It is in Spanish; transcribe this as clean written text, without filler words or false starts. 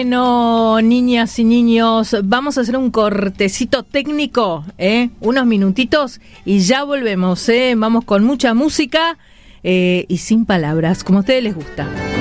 Bueno, niñas y niños, vamos a hacer un cortecito técnico, unos minutitos y ya volvemos, vamos con mucha música y sin palabras, como a ustedes les gusta.